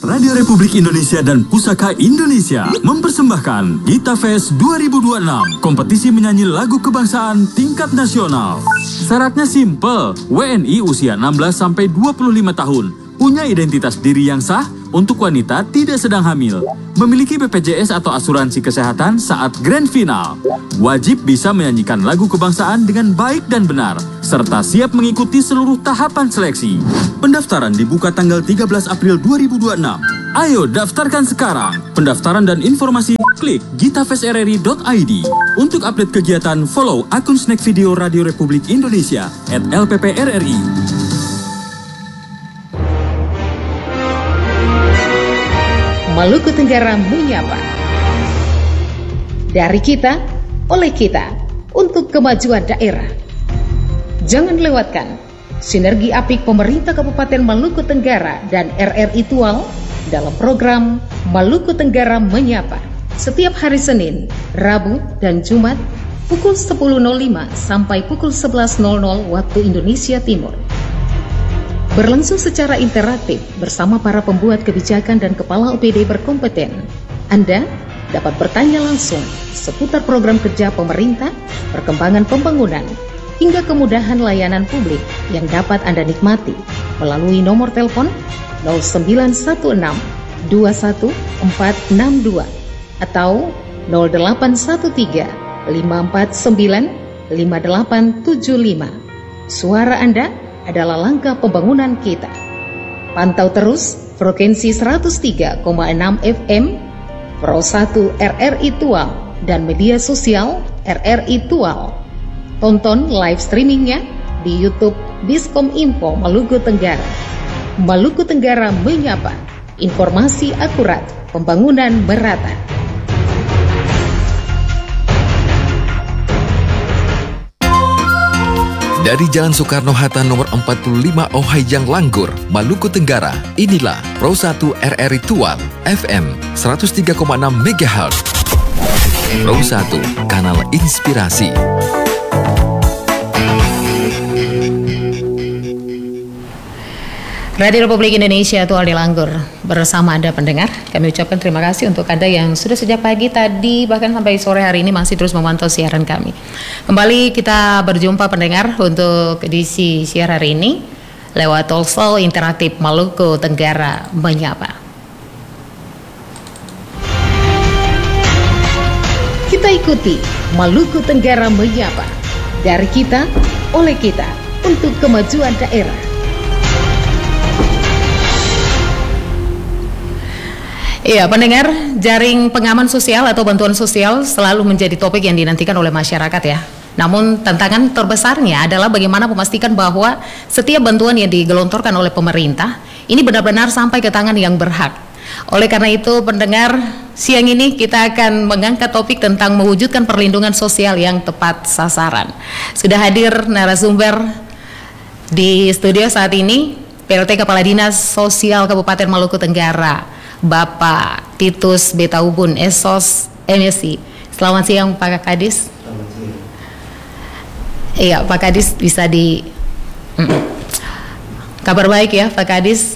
Radio Republik Indonesia dan Pusaka Indonesia mempersembahkan Gita Fest 2026, kompetisi menyanyi lagu kebangsaan tingkat nasional. Syaratnya simple, WNI usia 16-25 tahun, punya identitas diri yang sah, untuk wanita tidak sedang hamil, memiliki BPJS atau asuransi kesehatan saat grand final, wajib bisa menyanyikan lagu kebangsaan dengan baik dan benar, serta siap mengikuti seluruh tahapan seleksi. Pendaftaran dibuka tanggal 13 April 2026. Ayo daftarkan sekarang. Pendaftaran dan informasi klik gitafestrri.id. Untuk update kegiatan, follow akun Snack Video Radio Republik Indonesia @LPPRRI. Maluku Tenggara menyapa. Dari kita, oleh kita, untuk kemajuan daerah. Jangan lewatkan sinergi apik pemerintah Kabupaten Maluku Tenggara dan RRI Tual dalam program Maluku Tenggara Menyapa setiap hari Senin, Rabu, dan Jumat pukul 10.05 sampai pukul 11.00 waktu Indonesia Timur. Berlangsung secara interaktif bersama para pembuat kebijakan dan kepala OPD berkompeten. Anda dapat bertanya langsung seputar program kerja pemerintah, perkembangan pembangunan, hingga kemudahan layanan publik yang dapat Anda nikmati melalui nomor telepon 0916 21462 atau 0813 549 5875. Suara Anda adalah langkah pembangunan kita. Pantau terus frekuensi 103,6 FM Pro 1 RRI Tual dan media sosial RRI Tual. Tonton live streamingnya di YouTube Biskom Info Maluku Tenggara. Maluku Tenggara menyapa, informasi akurat, pembangunan merata. Dari Jalan Soekarno-Hatta nomor 45 Ohayang Langgur, Maluku Tenggara, inilah Pro 1 RRI Tual, FM 103,6 MHz. Pro 1, kanal inspirasi. Radio Republik Indonesia Tual di Langgur bersama Anda pendengar. Kami ucapkan terima kasih untuk Anda yang sudah sejak pagi tadi bahkan sampai sore hari ini masih terus memantau siaran kami. Kembali kita berjumpa pendengar untuk edisi siar hari ini lewat Talkshow Interaktif Maluku Tenggara Menyapa. Kita ikuti Maluku Tenggara Menyapa. Dari kita, oleh kita, untuk kemajuan daerah. Iya, pendengar, jaring pengaman sosial atau bantuan sosial selalu menjadi topik yang dinantikan oleh masyarakat ya. Namun tantangan terbesarnya adalah bagaimana memastikan bahwa setiap bantuan yang digelontorkan oleh pemerintah ini benar-benar sampai ke tangan yang berhak. Oleh karena itu, pendengar, siang ini kita akan mengangkat topik tentang mewujudkan perlindungan sosial yang tepat sasaran. Sudah hadir narasumber di studio saat ini, PLT Kepala Dinas Sosial Kabupaten Maluku Tenggara, Bapak Titus Betaubun, Esos MSI. Selamat siang Pak Kadis. Selamat siang. Iya, Pak Kadis bisa di kabar baik ya Pak Kadis.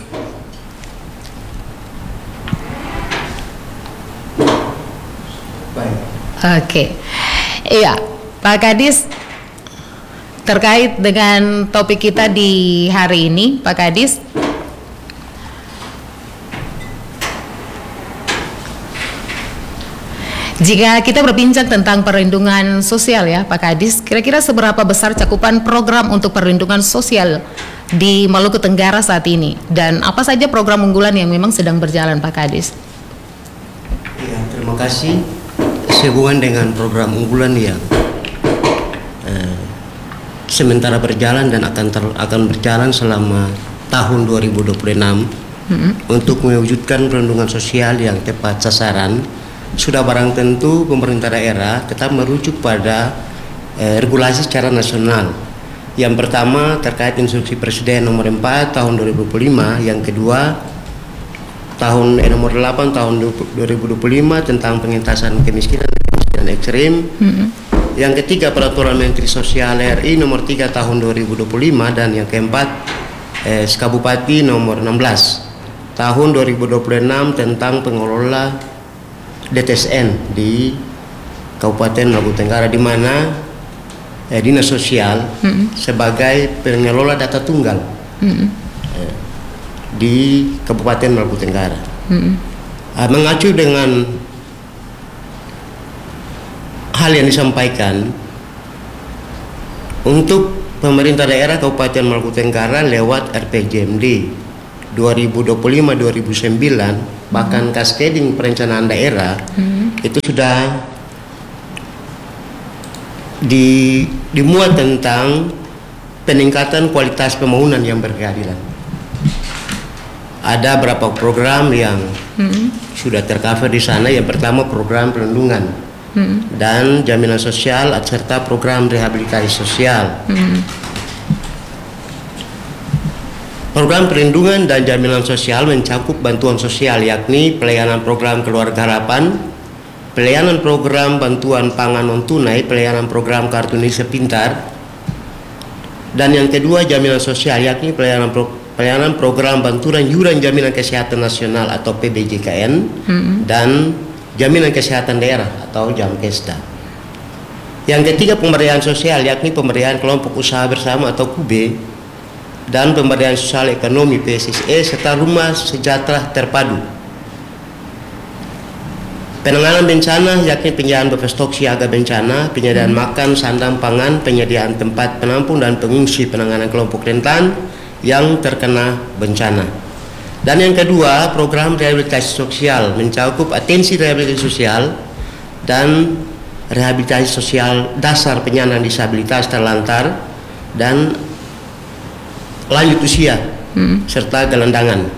Baik. Oke. Iya, Pak Kadis, terkait dengan topik kita di hari ini, Pak Kadis, jika kita berbincang tentang perlindungan sosial ya Pak Kadis, kira-kira seberapa besar cakupan program untuk perlindungan sosial di Maluku Tenggara saat ini? Dan apa saja program unggulan yang memang sedang berjalan Pak Kadis? Ya, terima kasih. Sehubungan dengan program unggulan yang sementara berjalan dan akan berjalan selama tahun 2026 untuk mewujudkan perlindungan sosial yang tepat sasaran, sudah barang tentu pemerintah daerah tetap merujuk pada regulasi secara nasional. Yang pertama terkait instruksi Presiden nomor 4 tahun 2025, yang kedua nomor 8 tahun 2025 tentang pengentasan kemiskinan dan ekstrim. Yang ketiga Peraturan Menteri Sosial RI nomor 3 tahun 2025 dan yang keempat SK Bupati nomor 16 tahun 2026 tentang pengelola DTSN di Kabupaten Maluku Tenggara, di mana Dinas Sosial sebagai pengelola data tunggal di Kabupaten Maluku Tenggara. Mengacu dengan hal yang disampaikan, untuk pemerintah daerah Kabupaten Maluku Tenggara lewat RPJMD 2025-2009 bahkan cascading perencanaan daerah itu sudah dimuat tentang peningkatan kualitas pembangunan yang berkeadilan. Ada beberapa program yang sudah tercover di sana. Yang pertama program perlindungan dan jaminan sosial serta program rehabilitasi sosial. Program perlindungan dan jaminan sosial mencakup bantuan sosial, yakni pelayanan program Keluarga Harapan, pelayanan program bantuan pangan non tunai, pelayanan program Kartu Indonesia Pintar, dan yang kedua jaminan sosial, yakni pelayanan program bantuan iuran jaminan kesehatan nasional atau PBJKN dan jaminan kesehatan daerah atau JAMKESDA. Yang ketiga pemberdayaan sosial, yakni pemberdayaan kelompok usaha bersama atau KUB dan pemberdayaan sosial ekonomi PSSE serta rumah sejahtera terpadu. Penanganan bencana, yakni penyediaan buffer stok siaga bencana, penyediaan makan, sandang pangan, penyediaan tempat penampung dan pengungsi, penanganan kelompok rentan yang terkena bencana. Dan yang kedua, program rehabilitasi sosial mencakup atensi rehabilitasi sosial dan rehabilitasi sosial dasar penyandang disabilitas terlantar dan lanjut usia serta gelandangan.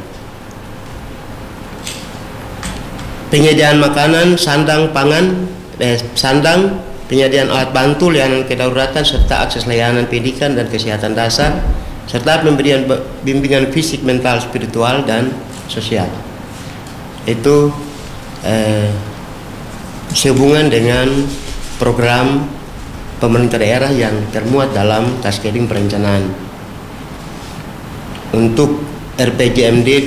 Penyediaan makanan, sandang pangan, penyediaan alat bantu, layanan kedaruratan serta akses layanan pendidikan dan kesehatan dasar serta pemberian bimbingan fisik, mental, spiritual dan sosial. Itu sehubungan dengan program pemerintah daerah yang termuat dalam cascading perencanaan untuk RPJMD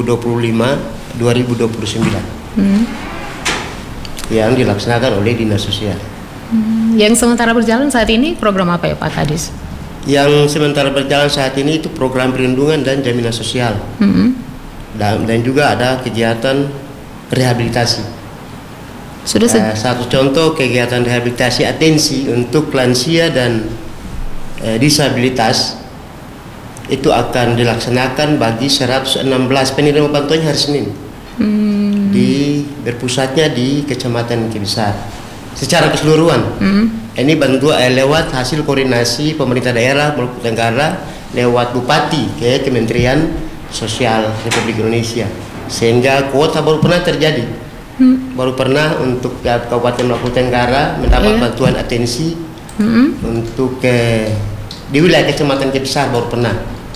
2025-2029 yang dilaksanakan oleh Dinas Sosial. Yang sementara berjalan saat ini program apa ya Pak Kadis? Yang sementara berjalan saat ini itu program perlindungan dan jaminan sosial, dan juga ada kegiatan rehabilitasi. Satu contoh kegiatan rehabilitasi atensi untuk lansia dan disabilitas itu akan dilaksanakan bagi 116 penerima bantuannya hari Senin. Berpusatnya di Kecamatan Kibisar secara keseluruhan. Ini bantuan lewat hasil koordinasi pemerintah daerah Maluku Tenggara lewat Bupati ke Kementerian Sosial Republik Indonesia, sehingga kuota baru pernah terjadi. Baru pernah untuk Kabupaten Maluku Tenggara mendapat bantuan atensi untuk di wilayah Kecamatan Kibisar baru pernah.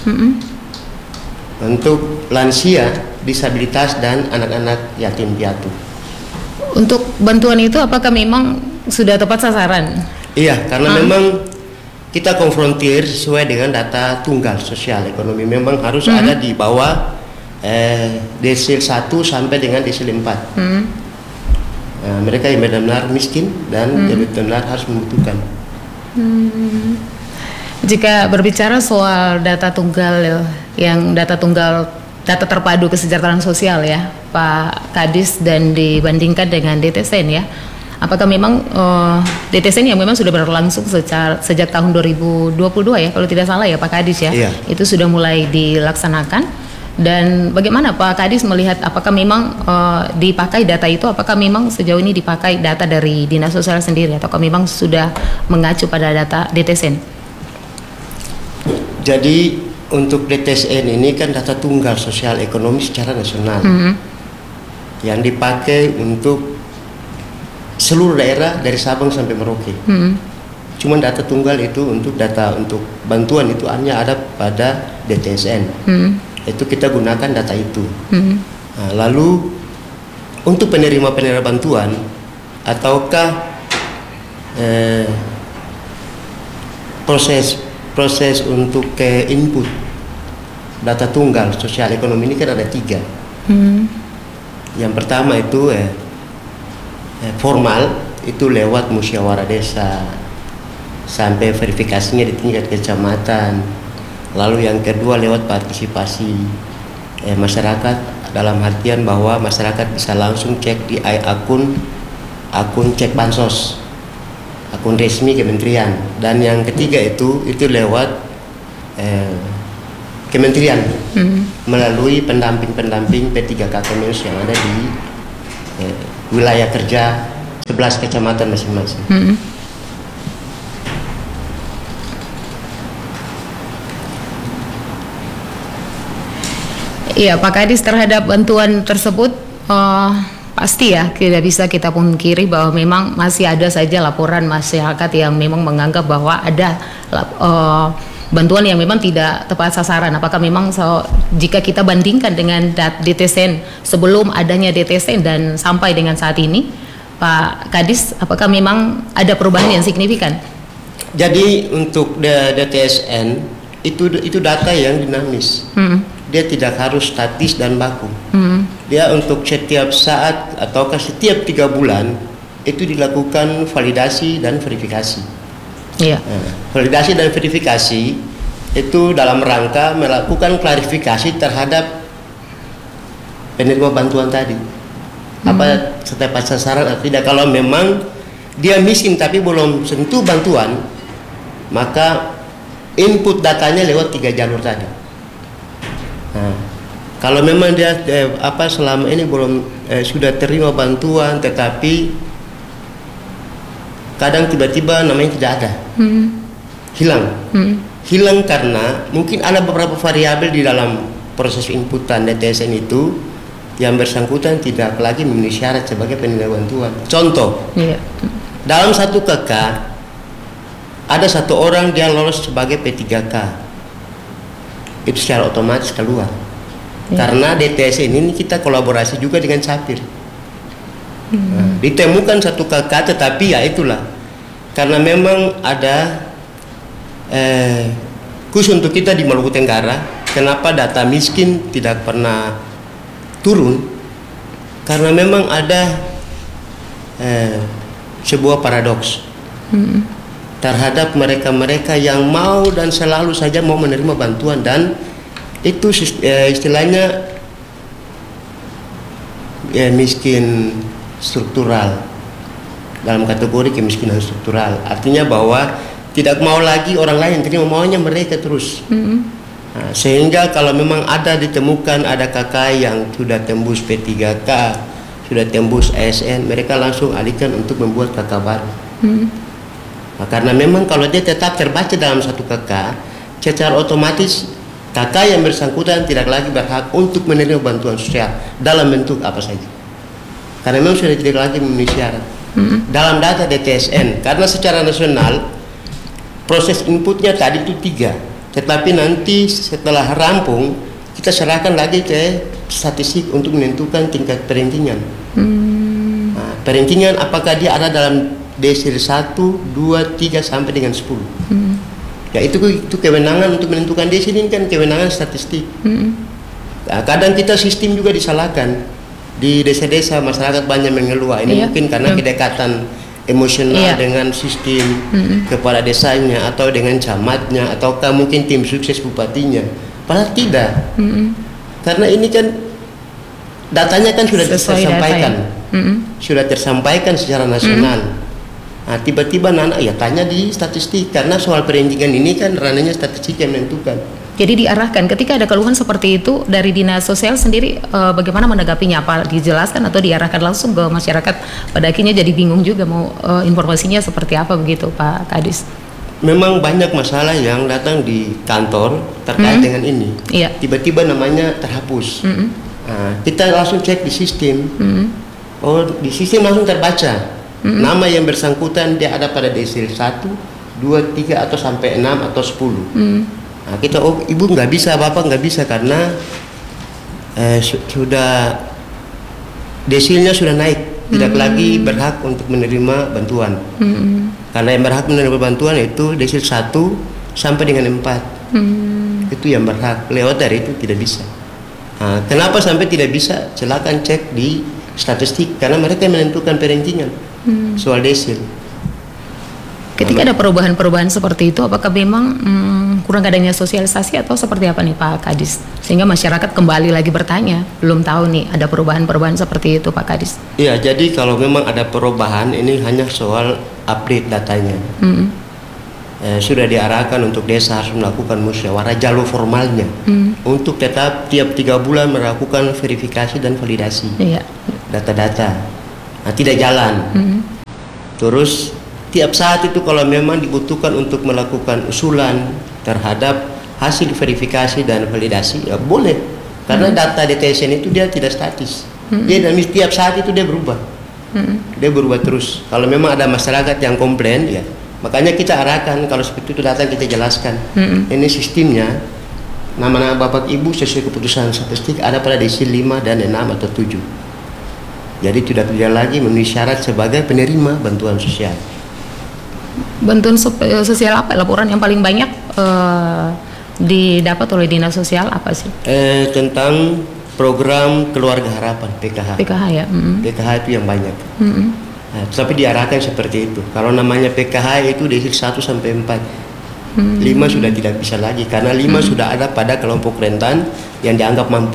Untuk lansia, disabilitas dan anak-anak yatim piatu. Untuk bantuan itu apakah memang sudah tepat sasaran? Iya, karena memang kita konfrontir sesuai dengan data tunggal sosial ekonomi. Memang harus ada di bawah desil 1 sampai dengan desil 4. Mereka yang benar-benar miskin dan benar-benar harus membutuhkan. Jika berbicara soal data tunggal, yang data terpadu kesejahteraan sosial ya Pak Kadis, dan dibandingkan dengan DTSN ya, apakah memang DTSN yang memang sudah berlangsung sejak tahun 2022 ya kalau tidak salah ya Pak Kadis ya, itu sudah mulai dilaksanakan, dan bagaimana Pak Kadis melihat apakah memang dipakai data itu, apakah memang sejauh ini dipakai data dari Dinas Sosial sendiri ataukah memang sudah mengacu pada data DTSN? Jadi untuk DTSN ini kan data tunggal sosial ekonomi secara nasional yang dipakai untuk seluruh daerah dari Sabang sampai Merauke. Cuman data tunggal itu untuk data untuk bantuan itu hanya ada pada DTSN. Itu kita gunakan data itu. Nah, lalu untuk penerima bantuan ataukah proses untuk ke input data tunggal sosial ekonomi ini kan ada 3. Yang pertama itu formal, itu lewat musyawarah desa sampai verifikasinya di tingkat kecamatan. Lalu yang kedua lewat partisipasi masyarakat, dalam artian bahwa masyarakat bisa langsung cek di akun cek bansos, akun resmi kementerian. Dan yang ketiga itu lewat kementerian melalui pendamping P3K Kemensos yang ada di wilayah kerja 11 kecamatan masing-masing. Iya, Pak Kadis, terhadap bantuan tersebut pasti ya tidak bisa kita pungkiri bahwa memang masih ada saja laporan masyarakat yang memang menganggap bahwa ada bantuan yang memang tidak tepat sasaran. Apakah memang jika kita bandingkan dengan DTSN sebelum adanya DTSN dan sampai dengan saat ini, Pak Kadis, apakah memang ada perubahan yang signifikan? Jadi untuk DTSN itu data yang dinamis. Dia tidak harus statis dan baku. Dia untuk setiap saat atau setiap 3 bulan itu dilakukan validasi dan verifikasi. Iya. Validasi dan verifikasi itu dalam rangka melakukan klarifikasi terhadap penerima bantuan tadi. Apa tepat sasaran atau tidak. Kalau memang dia miskin tapi belum sentuh bantuan, maka input datanya lewat 3 jalur tadi. Nah, kalau memang dia selama ini belum sudah terima bantuan tetapi kadang tiba-tiba namanya tidak ada, hilang karena mungkin ada beberapa variabel di dalam proses inputan DTSN itu yang bersangkutan tidak lagi memenuhi syarat sebagai penerima bantuan. Contoh, dalam satu KK ada 1 orang dia lolos sebagai P3K, itu secara otomatis keluar. Karena DTSN ini kita kolaborasi juga dengan Sapir. Ditemukan 1 KK, tetapi ya itulah, karena memang ada khusus untuk kita di Maluku Tenggara, kenapa data miskin tidak pernah turun, karena memang ada sebuah paradoks terhadap mereka-mereka yang mau dan selalu saja mau menerima bantuan, dan itu istilahnya miskin struktural, dalam kategori kemiskinan struktural. Artinya bahwa tidak mau lagi orang lain terima, maunya mereka terus. Nah, sehingga kalau memang ditemukan ada KK yang sudah tembus P3K, sudah tembus ASN, mereka langsung alihkan untuk membuat KK baru. Nah, karena memang kalau dia tetap terbaca dalam 1 KK, secara otomatis KK yang bersangkutan tidak lagi berhak untuk menerima bantuan sosial dalam bentuk apa saja, karena memang sudah tidak lagi memenuhi syarat dalam data DTSN. Karena secara nasional proses inputnya tadi itu 3, tetapi nanti setelah rampung kita serahkan lagi ke statistik untuk menentukan tingkat perankingan. Nah, perankingan apakah dia ada dalam desil 1, 2, 3 sampai dengan 10. Ya itu kewenangan untuk menentukan desil ini kan kewenangan statistik. Nah, kadang kita sistem juga disalahkan. Di desa-desa masyarakat banyak mengeluh ini mungkin karena kedekatan emosional dengan sistem kepala desanya atau dengan camatnya ataukah mungkin tim sukses bupatinya. Padahal tidak. Karena ini kan datanya kan sudah tersampaikan. Sudah tersampaikan secara nasional. Nah, tiba-tiba Nana ya tanya di statistik, karena soal perankingan ini kan ranahnya statistik yang menentukan. Jadi diarahkan ketika ada keluhan seperti itu dari dinas sosial sendiri, bagaimana menanggapinya? Apa dijelaskan atau diarahkan langsung ke masyarakat? Pada akhirnya jadi bingung juga mau informasinya seperti apa begitu, Pak Kadis? Memang banyak masalah yang datang di kantor terkait dengan ini. Tiba-tiba namanya terhapus. Nah, kita langsung cek di sistem. Oh, di sistem langsung terbaca. Nama yang bersangkutan dia ada pada desil 1, 2, 3 atau sampai 6 atau 10. Nah, kita ibu nggak bisa, bapak nggak bisa karena sudah desilnya sudah naik, tidak lagi berhak untuk menerima bantuan. Karena yang berhak menerima bantuan itu desil 1 sampai dengan 4. Itu yang berhak, lewat dari itu tidak bisa. Kenapa sampai tidak bisa? Silakan cek di statistik, karena mereka menentukan perankingan soal desil. Ketika ada perubahan-perubahan seperti itu, apakah memang kurang adanya sosialisasi atau seperti apa nih Pak Kadis? Sehingga masyarakat kembali lagi bertanya, belum tahu nih ada perubahan-perubahan seperti itu Pak Kadis. Iya, jadi kalau memang ada perubahan, ini hanya soal update datanya. Sudah diarahkan untuk desa harus melakukan musyawarah jalur formalnya untuk tetap tiap 3 bulan melakukan verifikasi dan validasi data-data. Tidak jalan. Terus tiap saat itu kalau memang dibutuhkan untuk melakukan usulan terhadap hasil verifikasi dan validasi, ya boleh. Karena data DTSN itu dia tidak statis. Dia tiap saat itu dia berubah. Dia berubah terus. Kalau memang ada masyarakat yang komplain, ya makanya kita arahkan kalau seperti itu data kita jelaskan. Ini sistemnya, nama-nama Bapak Ibu sesuai keputusan statistik ada pada desil 5 dan 6 atau 7. Jadi tidak lagi memenuhi syarat sebagai penerima bantuan sosial. Bantuan sosial apa? Laporan yang paling banyak didapat oleh Dinas Sosial apa sih? Tentang program Keluarga Harapan, PKH. PKH ya. PKH itu yang banyak. Tapi diarahkan seperti itu. Kalau namanya PKH itu desil 1 sampai 4. 5 sudah tidak bisa lagi karena 5 sudah ada pada kelompok rentan yang dianggap mampu.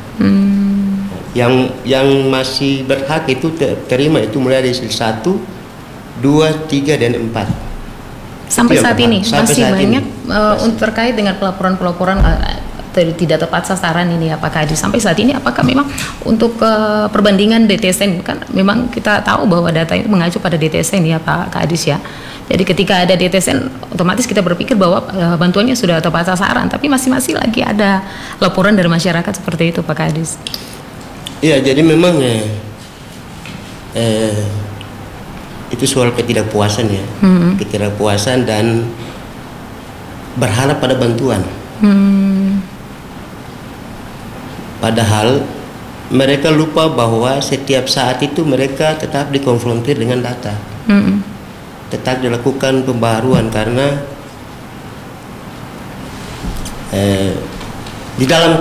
Yang masih berhak itu terima itu mulai desil 1, 2, 3 dan 4. Sampai saat ini masih banyak masih. Terkait dengan pelaporan-pelaporan tidak tepat sasaran ini ya Pak Kadis. Sampai saat ini apakah memang untuk perbandingan DTSN, kan memang kita tahu bahwa data itu mengacu pada DTSN ya Pak Kadis ya. Jadi ketika ada DTSN otomatis kita berpikir bahwa bantuannya sudah tepat sasaran, tapi masih lagi ada laporan dari masyarakat seperti itu Pak Kadis. Iya, jadi memang itu soal ketidakpuasan ya. Ketidakpuasan dan berharap pada bantuan. Padahal mereka lupa bahwa setiap saat itu mereka tetap dikonfrontir dengan data. Tetap dilakukan pembaruan karena di dalam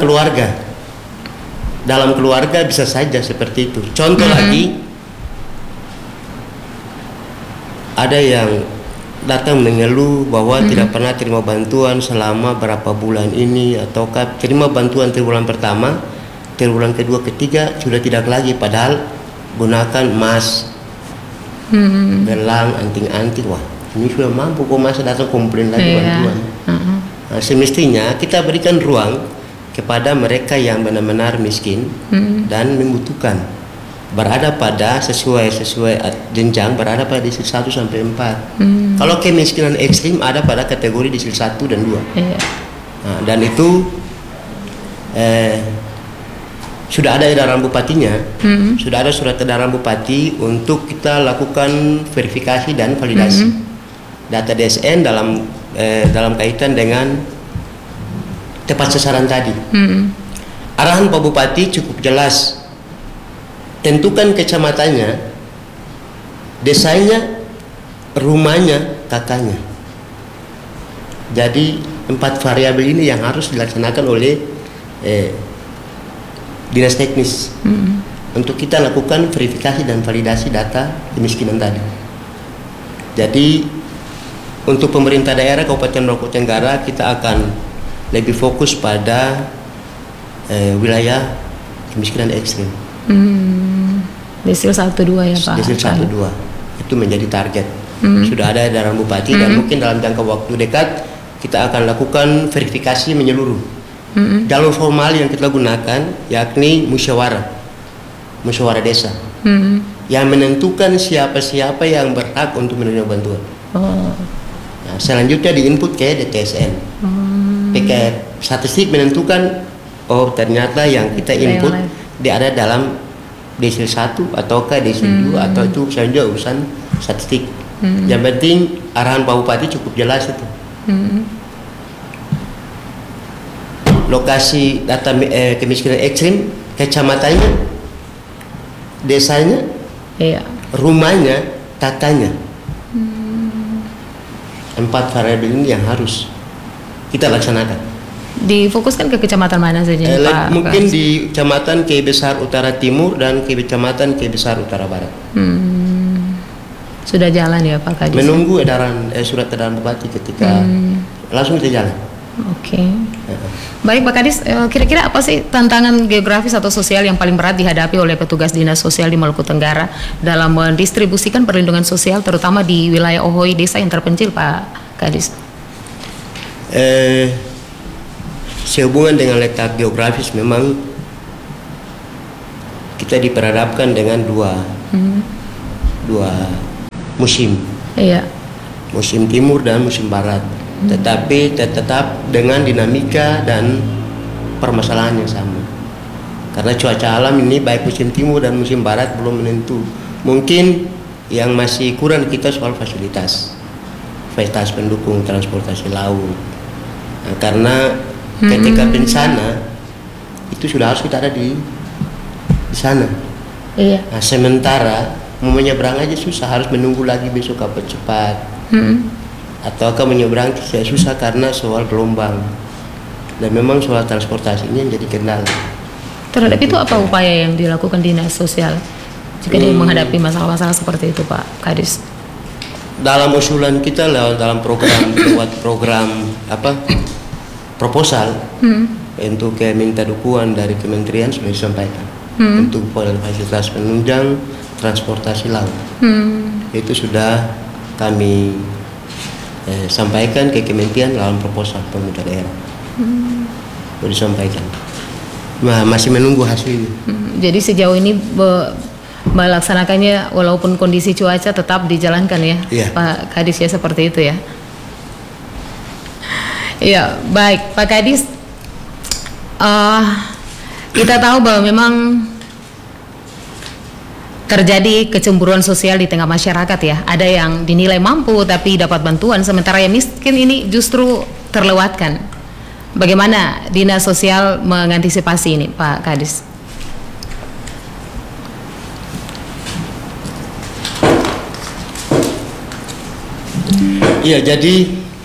keluarga bisa saja seperti itu. Contoh lagi, ada yang datang mengeluh bahwa tidak pernah terima bantuan selama berapa bulan ini, ataukah terima bantuan triwulan pertama, triwulan kedua, ketiga sudah tidak lagi, padahal gunakan emas, gelang, anting-anting. Wah, ini sudah mampu kok, masa datang komplain lagi bantuan. Nah, semestinya kita berikan ruang kepada mereka yang benar-benar miskin dan membutuhkan, berada pada sesuai jenjang, berada pada desil 1 sampai 4. Kalau kemiskinan ekstrim ada pada kategori desil 1 dan 2. Nah, dan itu sudah ada edaran bupatinya, sudah ada surat edaran bupati untuk kita lakukan verifikasi dan validasi data DSN dalam kaitan dengan tepat sasaran tadi. Arahan Pak Bupati cukup jelas. Tentukan kecamatannya, desanya, rumahnya, kakaknya. Jadi 4 variabel ini yang harus dilaksanakan oleh dinas teknis untuk kita lakukan verifikasi dan validasi data kemiskinan tadi. Jadi untuk pemerintah daerah Kabupaten Maluku Tenggara kita akan lebih fokus pada wilayah kemiskinan ekstrim. Desil 1-2 ya Pak? Desil 1-2 itu menjadi target. Sudah ada edaran bupati dan mungkin dalam jangka waktu dekat kita akan lakukan verifikasi menyeluruh. Jalur formal yang kita gunakan yakni musyawarah desa yang menentukan siapa-siapa yang berhak untuk menerima bantuan. Nah, selanjutnya diinput ke DTSN. Statistik menentukan, oh ternyata yang kita input dia ada dalam desil 1 ataukah desil 2 atau itu saja urusan statistik. Yang penting arahan Pak Bupati cukup jelas itu. Lokasi data kemiskinan ekstrim, kecamatannya, desanya, rumahnya, kakaknya. 4 variabel ini yang harus kita laksanakan. difokuskan ke kecamatan mana saja nih, Pak? Mungkin di Kecamatan Kei Besar Utara Timur dan Kecamatan Kei Besar Utara Barat. Sudah jalan ya Pak Kadis? Menunggu edaran surat edaran Bupati ketika langsung kita jalan. Oke. Baik Pak Kadis, kira-kira apa sih tantangan geografis atau sosial yang paling berat dihadapi oleh petugas dinas sosial di Maluku Tenggara dalam mendistribusikan perlindungan sosial terutama di wilayah Ohoi, desa yang terpencil, Pak Kadis? Sehubungan dengan letak geografis memang kita diperhadapkan dengan dua musim. Iya. Musim timur dan musim barat. Tetapi tetap dengan dinamika dan permasalahan yang sama. Karena cuaca alam ini baik musim timur dan musim barat belum menentu. Mungkin yang masih kurang kita soal fasilitas pendukung transportasi laut. Nah, karena ketika bencana itu sudah harus kita ada di sana. Iya. Nah, sementara mau menyeberang aja susah, harus menunggu lagi besok kapal cepat. Atau akan menyeberang tidak susah karena soal gelombang. Dan memang soal transportasi ini yang jadi kendala. Terhadap itu apa upaya yang dilakukan dinas sosial jika dia menghadapi masalah-masalah seperti itu, Pak Kadis? Dalam usulan kita lewat program proposal untuk minta dukungan dari kementerian sudah disampaikan untuk fasilitas penunjang transportasi laut. Itu sudah kami sampaikan ke kementerian dalam proposal pemerintah daerah. Sudah disampaikan. Nah, masih menunggu hasilnya. Jadi sejauh ini melaksanakannya walaupun kondisi cuaca tetap dijalankan ya, Iya. Pak Kadis ya, seperti itu ya. Iya, baik Pak Kadis. Kita tahu bahwa memang terjadi kecemburuan sosial di tengah masyarakat ya. Ada yang dinilai mampu tapi dapat bantuan, sementara yang miskin ini justru terlewatkan. Bagaimana dinas sosial mengantisipasi ini, Pak Kadis? Iya, jadi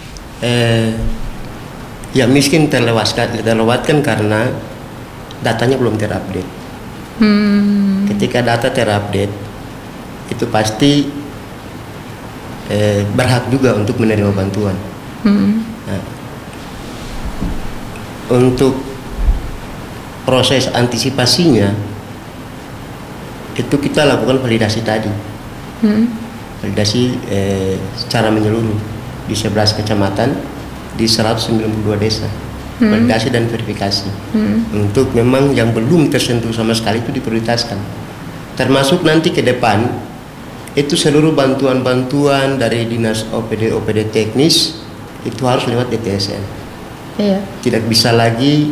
yang miskin terlewatkan karena datanya belum terupdate. Ketika data terupdate, itu pasti berhak juga untuk menerima bantuan. Nah, untuk proses antisipasinya, itu kita lakukan validasi tadi. Validasi secara menyeluruh di 11 kecamatan, di 192 desa. Validasi dan verifikasi untuk memang yang belum tersentuh sama sekali itu diprioritaskan, termasuk nanti ke depan itu seluruh bantuan-bantuan dari dinas OPD teknis itu harus lewat DTSN. Iya. Tidak bisa lagi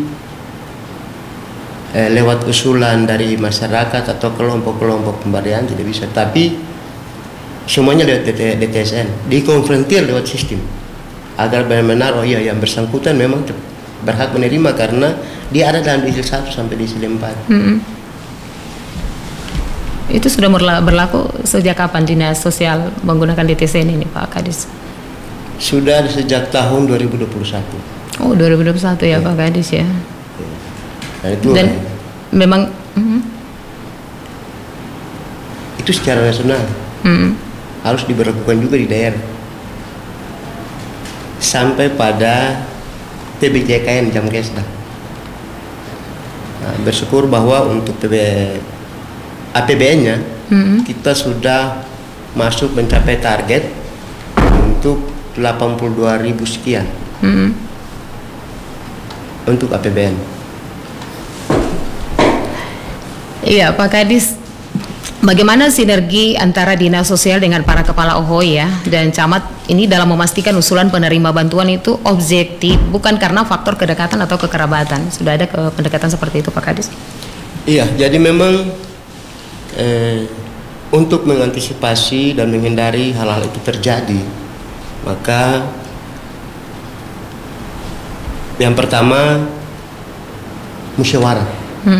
lewat usulan dari masyarakat atau kelompok-kelompok pemberdayaan, tidak bisa, tapi semuanya lewat DTSN, dikonfrontir lewat sistem agar benar-benar yang bersangkutan memang berhak menerima karena dia ada dalam disil 1 sampai disil 4. Itu sudah berlaku sejak kapan dinas sosial menggunakan DTSN ini, Pak Kadis? Sudah sejak tahun 2021. Oh, 2021 ya, Pak Kadis ya. Nah, itu dan memang itu secara nasional harus diberlakukan juga di daerah sampai pada PBJKN Jamkesda. Nah, bersyukur bahwa untuk APBN-nya kita sudah masuk mencapai target untuk 82.000 sekian untuk APBN. Iya, Pak Kadis. Bagaimana sinergi antara dinas sosial dengan para kepala OHOI ya dan camat ini dalam memastikan usulan penerima bantuan itu objektif, bukan karena faktor kedekatan atau kekerabatan? Sudah ada pendekatan seperti itu, Pak Kadis? Iya, jadi memang untuk mengantisipasi dan menghindari hal-hal itu terjadi, maka yang pertama musyawarah.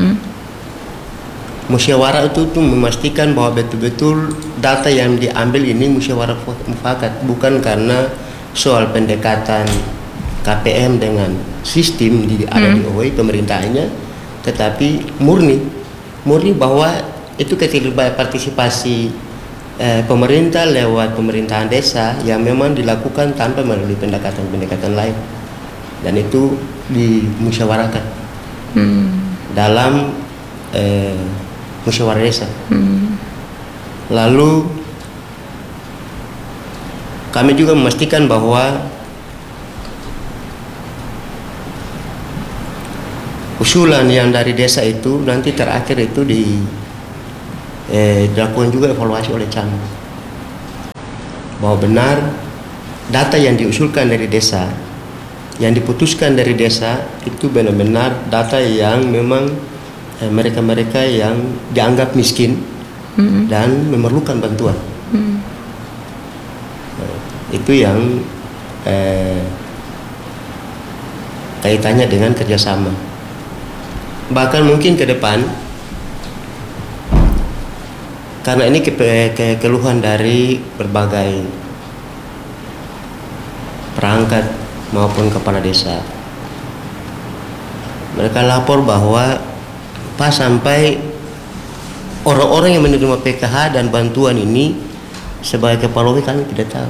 Musyawarah itu tuh memastikan bahwa betul-betul data yang diambil ini musyawarah mufakat, bukan karena soal pendekatan KPM dengan sistem ada di OHI pemerintahannya, tetapi murni bahwa itu keterlibatan partisipasi pemerintah lewat pemerintahan desa yang memang dilakukan tanpa melalui pendekatan lain, dan itu dimusyawarahkan dalam musyawarah desa. Lalu kami juga memastikan bahwa usulan yang dari desa itu nanti terakhir itu dilakukan juga evaluasi oleh Camat, bahwa benar data yang diusulkan dari desa, yang diputuskan dari desa itu benar-benar data yang memang mereka-mereka yang dianggap miskin dan memerlukan bantuan. Itu yang kaitannya dengan kerjasama. Bahkan mungkin ke depan, karena ini keluhan dari berbagai perangkat maupun kepala desa, mereka lapor bahwa pas sampai orang-orang yang menerima PKH dan bantuan ini sebagai kepala OHI kami tidak tahu.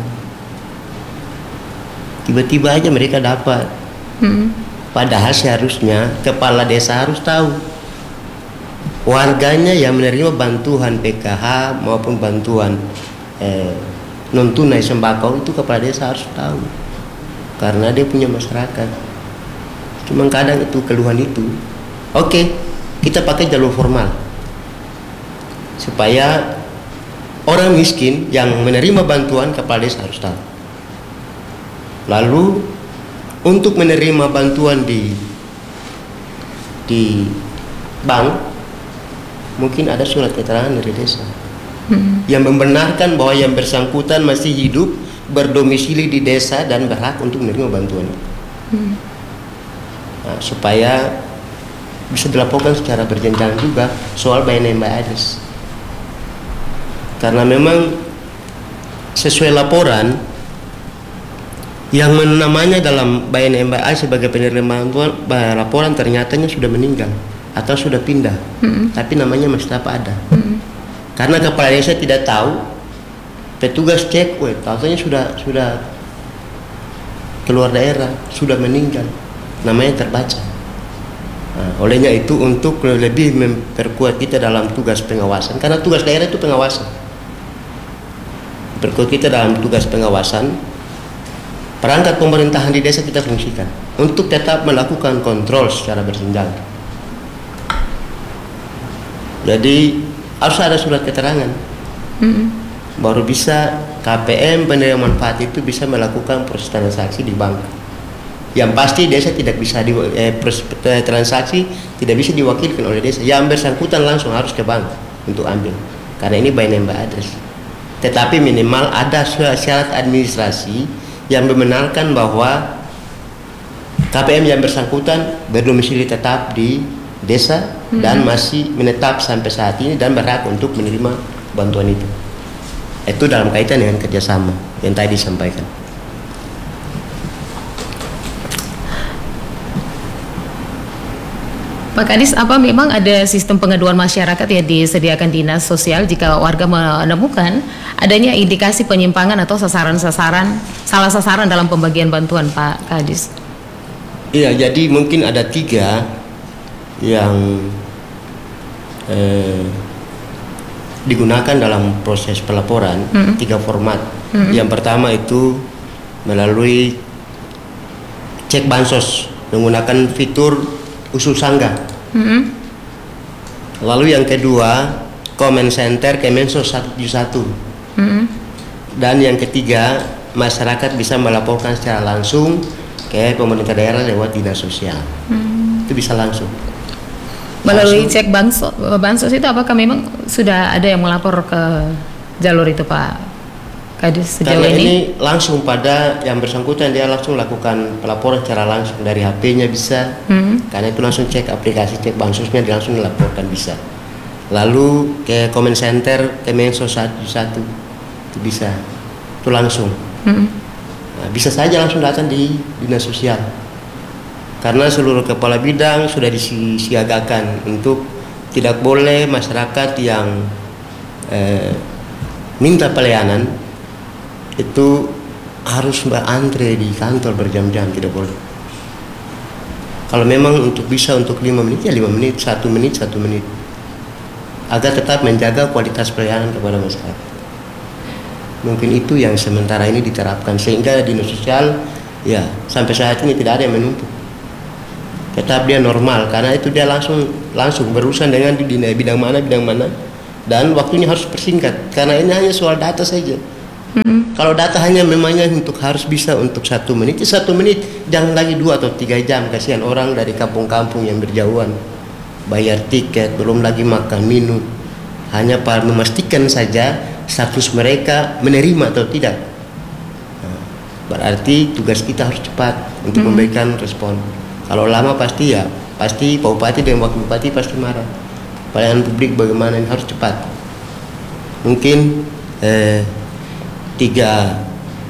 Tiba-tiba aja mereka dapat. Padahal seharusnya kepala desa harus tahu. Warganya yang menerima bantuan PKH maupun bantuan non tunai sembako itu kepala desa harus tahu, karena dia punya masyarakat. Cuma kadang itu keluhan itu, oke, kita pakai jalur formal supaya orang miskin yang menerima bantuan kepala desa harus tahu. Lalu untuk menerima bantuan di bank, mungkin ada surat keterangan dari desa yang membenarkan bahwa yang bersangkutan masih hidup, berdomisili di desa dan berhak untuk menerima bantuan. Nah, supaya bisa dilaporkan secara berjenjang juga soal BNN by address. Karena memang sesuai laporan yang namanya dalam BNN by address sebagai penerima bantuan, laporan ternyatanya sudah meninggal atau sudah pindah, tapi namanya masih tetap ada. Karena kepala desa tidak tahu, petugas cek, tahunya sudah keluar daerah, sudah meninggal, namanya terbaca. Nah, olehnya itu untuk lebih memperkuat kita dalam tugas pengawasan, karena tugas daerah itu pengawasan. Perkuat kita dalam tugas pengawasan, perangkat pemerintahan di desa kita fungsikan untuk tetap melakukan kontrol secara berjenjang. Jadi harus ada surat keterangan, baru bisa KPM penerima manfaat itu bisa melakukan proses transaksi di bank. Yang pasti desa tidak bisa transaksi tidak bisa diwakilkan oleh desa. Yang bersangkutan langsung harus ke bank untuk ambil, karena ini BNN by address. Tetapi minimal ada syarat administrasi yang membenarkan bahwa KPM yang bersangkutan berdomisili tetap di desa dan masih menetap sampai saat ini dan berhak untuk menerima bantuan itu. Itu dalam kaitan dengan kerjasama yang tadi disampaikan. Pak Kadis, apa memang ada sistem pengaduan masyarakat yang disediakan dinas sosial jika warga menemukan adanya indikasi penyimpangan atau salah sasaran dalam pembagian bantuan, Pak Kadis? Iya, jadi mungkin ada 3 yang digunakan dalam proses pelaporan, 3 format. Yang pertama itu melalui cek bansos menggunakan fitur usul sanggah. Lalu yang kedua, comment center Kemensos 171. Dan yang ketiga, masyarakat bisa melaporkan secara langsung ke pemerintah daerah lewat dinas sosial. Itu bisa langsung. Melalui cek bansos itu apakah memang sudah ada yang melapor ke jalur itu, Pak Kadis sejauh Karena ini? ini langsung pada yang bersangkutan, dia langsung lakukan pelaporan secara langsung dari HP-nya bisa. Karena itu langsung cek aplikasi cek bansosnya, dia langsung dilaporkan bisa. Lalu ke comment center Kemensos 171 itu bisa, itu langsung. bisa saja langsung datang di dinas sosial. Karena seluruh kepala bidang sudah disiagakan untuk tidak boleh masyarakat yang minta pelayanan itu harus berantre di kantor berjam-jam, tidak boleh. Kalau memang bisa untuk 5 menit ya 5 menit, 1 menit, 1 menit, agar tetap menjaga kualitas pelayanan kepada masyarakat. Mungkin itu yang sementara ini diterapkan, sehingga dinas sosial ya sampai saat ini tidak ada yang menumpuk. Tetap dia normal, karena itu dia langsung berurusan dengan bidang mana, dan waktunya harus persingkat, karena ini hanya soal data saja. Kalau data hanya memangnya untuk harus bisa untuk 1 menit, 1 menit jangan lagi 2 atau 3 jam. Kasihan orang dari kampung-kampung yang berjauhan, bayar tiket, belum lagi makan minum, hanya memastikan saja status mereka menerima atau tidak. Berarti tugas kita harus cepat untuk memberikan respon. Kalau lama pasti Pak Bupati dan Wakil Bupati pasti marah. Pelayanan publik bagaimana, ini harus cepat. Mungkin tiga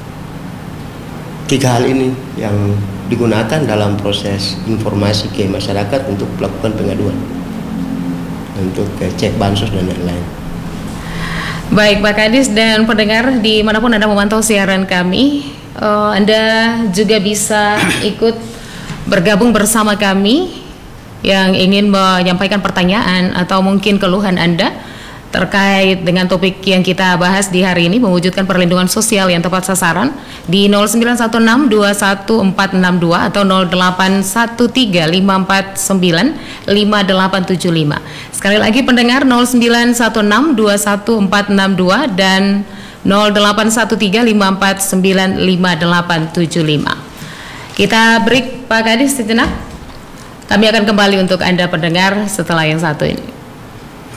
hal ini yang digunakan dalam proses informasi ke masyarakat untuk melakukan pengaduan, untuk cek bansos dan lain-lain. Baik Pak Kadis dan pendengar dimanapun Anda memantau siaran kami, Anda juga bisa ikut bergabung bersama kami yang ingin menyampaikan pertanyaan atau mungkin keluhan Anda terkait dengan topik yang kita bahas di hari ini, mewujudkan perlindungan sosial yang tepat sasaran, di 0916214462 atau 081354958875. Sekali lagi pendengar, 0916214462 dan 081354955875. Kita break Pak Kadis sejenak. Kami akan kembali untuk Anda pendengar setelah yang satu ini.